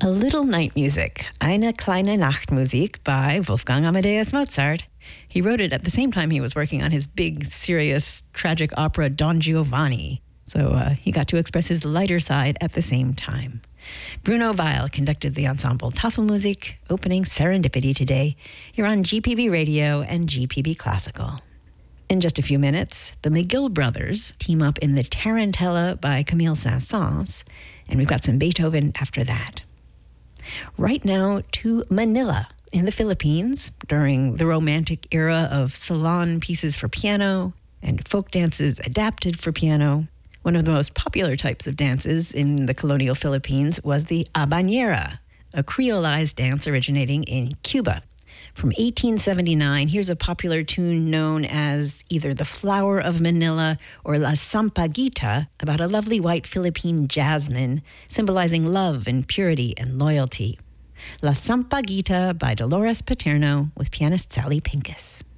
A little night music, Eine kleine Nachtmusik by Wolfgang Amadeus Mozart. He wrote it at the same time he was working on his big, serious, tragic opera Don Giovanni. So he got to express his lighter side at the same time. Bruno Weil conducted the ensemble Tafelmusik, opening Serendipity today. You're on GPB Radio and GPB Classical. In just a few minutes, the McGill brothers team up in the Tarantella by Camille Saint-Saëns, and we've got some Beethoven after that. Right now to Manila in the Philippines during the Romantic era of salon pieces for piano and folk dances adapted for piano. One of the most popular types of dances in the colonial Philippines was the habanera, a creolized dance originating in Cuba. From 1879, here's a popular tune known as either The Flower of Manila or La Sampaguita, about a lovely white Philippine jasmine symbolizing love and purity and loyalty. La Sampaguita by Dolores Paterno with pianist Sally Pincus.